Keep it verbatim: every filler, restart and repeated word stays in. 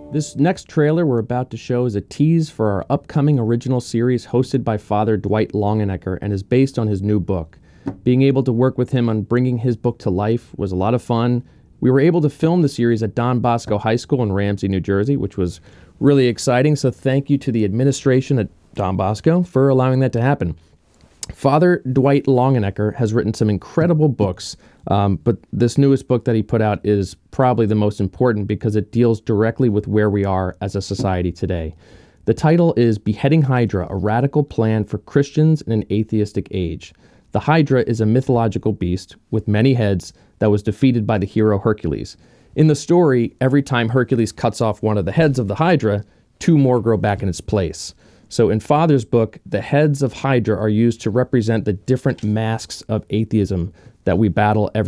This next trailer we're about to show is a tease for our upcoming original series hosted by Father Dwight Longenecker and is based on his new book. Being able to work with him on bringing his book to life was a lot of fun. We were able to film the series at Don Bosco High School in Ramsey, New Jersey, which was really exciting, so thank you to the administration at Don Bosco for allowing that to happen. Father Dwight Longenecker has written some incredible books, um, but this newest book that he put out is probably the most important because it deals directly with where we are as a society today. The title is Beheading Hydra, a Radical Plan for Christians in an Atheistic Age. The Hydra is a mythological beast with many heads that was defeated by the hero Hercules. In the story, every time Hercules cuts off one of the heads of the Hydra, two more grow back in its place. So in Father's book, the heads of Hydra are used to represent the different masks of atheism that we battle every